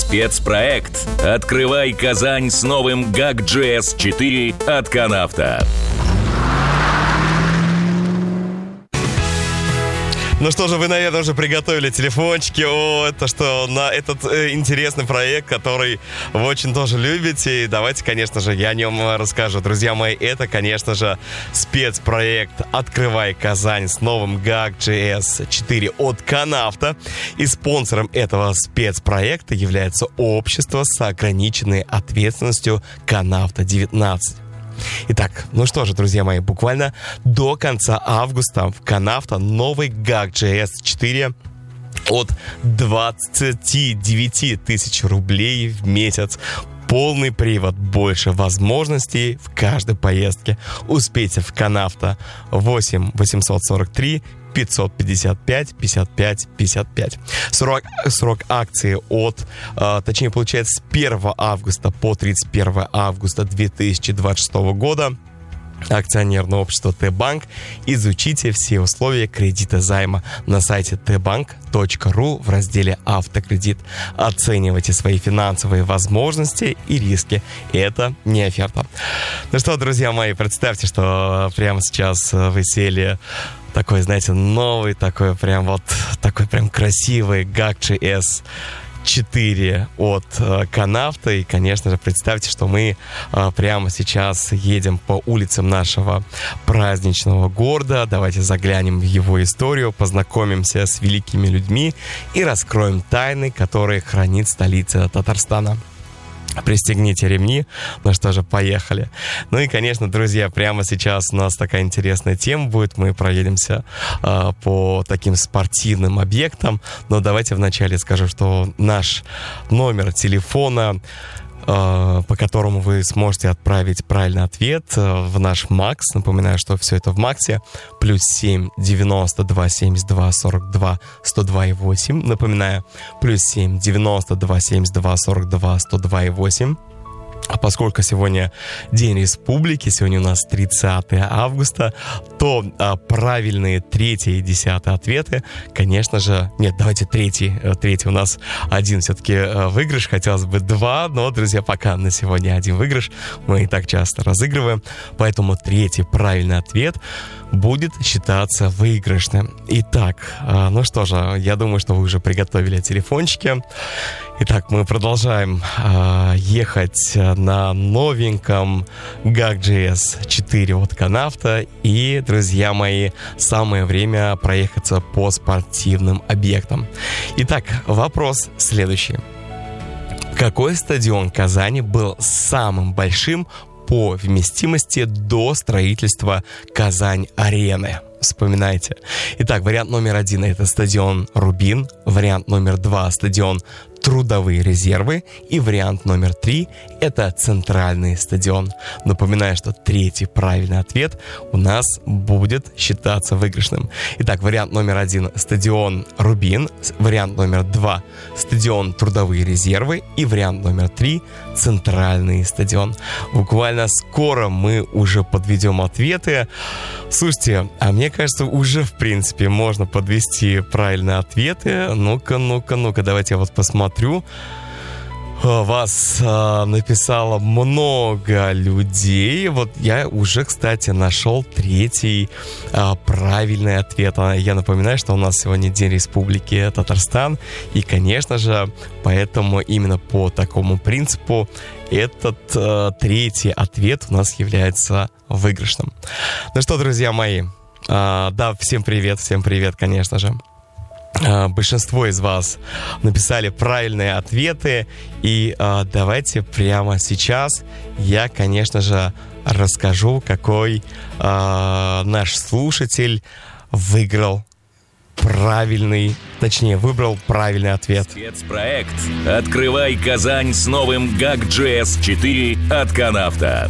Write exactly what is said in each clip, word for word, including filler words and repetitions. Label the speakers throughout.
Speaker 1: Спецпроект «Открывай Казань» с новым гак джей эс четыре от Канавто.
Speaker 2: Ну что же, вы, наверное, уже приготовили телефончики. О, это что, на этот э, интересный проект, который вы очень тоже любите. И давайте, конечно же, я о нем расскажу. Друзья мои, это, конечно же, спецпроект «Открывай Казань» с новым гак джей эс четыре от Канавто. И спонсором этого спецпроекта является общество с ограниченной ответственностью Канавто девятнадцать. Итак, ну что же, друзья мои, буквально до конца августа в Канавто новый гак джей эс четыре от двадцать девять тысяч рублей в месяц. Полный привод, больше возможностей в каждой поездке. Успейте в Канавто восемь восемьсот сорок три пятьсот пятьдесят пять пятьдесят пять пятьдесят пять. Срок, срок акции от, э, точнее, получается, с первого августа по тридцать первого августа две тысячи двадцать шестого года. Акционерное общество Т-Банк. Изучите все условия кредита займа на сайте тэ банк точка ру в разделе «Автокредит». Оценивайте свои финансовые возможности и риски. Это не оферта. Ну что, друзья мои, представьте, что прямо сейчас вы сели такой, знаете, новый, такой прям вот, такой прям красивый гак джей эс четыре от э, Канавто. И, конечно же, представьте, что мы э, прямо сейчас едем по улицам нашего праздничного города. Давайте заглянем в его историю, познакомимся с великими людьми и раскроем тайны, которые хранит столица Татарстана. Пристегните ремни. Ну что же, поехали. Ну и, конечно, друзья, прямо сейчас у нас такая интересная тема будет. Мы проедемся э, по таким спортивным объектам. Но давайте вначале скажу, что наш номер телефона, э, по которому вы сможете отправить правильный ответ э, в наш Макс. Напоминаю, что все это в Максе. Плюс семь девяносто два семьдесят два сорок два сто два и восемь. Напоминаю, плюс семь девяносто два семьдесят два сорок два сто два и восемь. А поскольку сегодня День Республики, сегодня у нас тридцатого августа, то а, правильные третий и десятый ответы, конечно же... Нет, давайте третий. Третий у нас один все-таки а, выигрыш. Хотелось бы два, но, друзья, пока на сегодня один выигрыш. Мы и так часто разыгрываем. Поэтому третий правильный ответ будет считаться выигрышным. Итак, а, ну что же, я думаю, что вы уже приготовили телефончики. Итак, мы продолжаем э, ехать на новеньком гак джей эс четыре от Канавто. И, друзья мои, самое время проехаться по спортивным объектам. Итак, вопрос следующий. Какой стадион Казани был самым большим по вместимости до строительства Казань-арены? Вспоминайте. Итак, вариант номер один — это стадион «Рубин». Вариант номер два — стадион «Трудовые резервы». И вариант номер три — это центральный стадион. Напоминаю, что третий правильный ответ у нас будет считаться выигрышным. Итак, вариант номер один — стадион «Рубин». Вариант номер два — стадион «Трудовые резервы». И вариант номер три — центральный стадион. Буквально скоро мы уже подведем ответы. Слушайте, а мне кажется, уже, в принципе, можно подвести правильные ответы. Ну-ка, ну-ка, ну-ка, давайте я вот посмотрю. Вас а, написало много людей. Вот я уже, кстати, нашел третий а, правильный ответ. Я напоминаю, что у нас сегодня День Республики Татарстан. И, конечно же, поэтому именно по такому принципу этот а, третий ответ у нас является выигрышным. Ну что, друзья мои, а, да, всем привет, всем привет, конечно же. Большинство из вас написали правильные ответы. И э, давайте прямо сейчас я, конечно же, расскажу, какой э, наш слушатель выиграл правильный, точнее, выбрал правильный ответ.
Speaker 1: Спецпроект «Открывай Казань» с новым гак джей эс четыре от Канавто.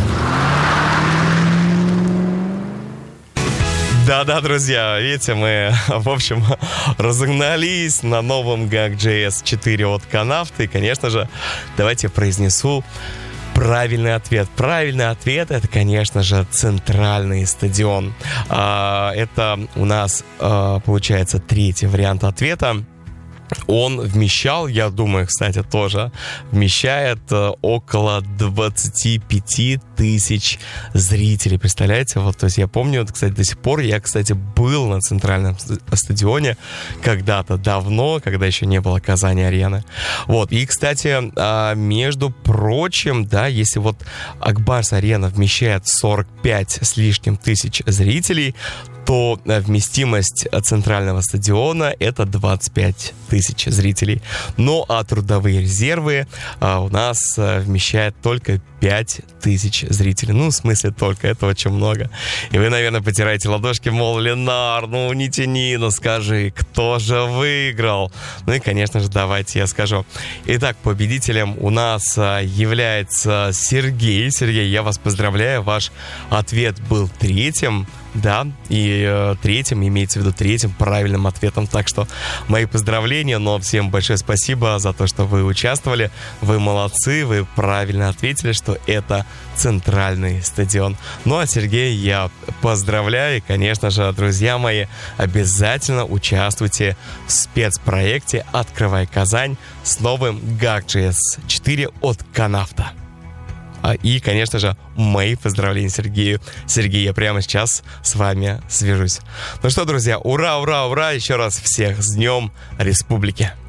Speaker 2: Да-да, друзья, видите, мы, в общем, разогнались на новом гак джей эс четыре от Канавто. И, конечно же, давайте произнесу правильный ответ. Правильный ответ — это, конечно же, центральный стадион. Это у нас получается третий вариант ответа. Он вмещал, я думаю, кстати, тоже вмещает около двадцать пять тысяч зрителей. Представляете? Вот, то есть я помню, вот, кстати, до сих пор я, кстати, был на центральном стадионе когда-то давно, когда еще не было Казани-арены. Вот. И, кстати, между прочим, да, если вот Ак-Барс-арена вмещает сорок пять с лишним тысяч зрителей, то вместимость центрального стадиона это двадцать пять тысяч зрителей. Ну а трудовые резервы а, у нас а, вмещают только пять тысяч зрителей. Ну, в смысле, только это очень много. И вы, наверное, потираете ладошки, мол, Ленар, ну не тяни, ну скажи, кто же выиграл? Ну и, конечно же, давайте я скажу. Итак, победителем у нас а, является Сергей. Сергей, я вас поздравляю, ваш ответ был третьим. Да, и э, третьим, имеется в виду третьим правильным ответом. Так что мои поздравления, но всем большое спасибо за то, что вы участвовали. Вы молодцы, вы правильно ответили, что это центральный стадион. Ну а Сергея я поздравляю. И, конечно же, друзья мои, обязательно участвуйте в спецпроекте «Открывай Казань» с новым GAG.js четыре от Канавто. И, конечно же, мои поздравления Сергею. Сергей, я прямо сейчас с вами свяжусь. Ну что, друзья, ура, ура, ура! Еще раз всех с Днем Республики!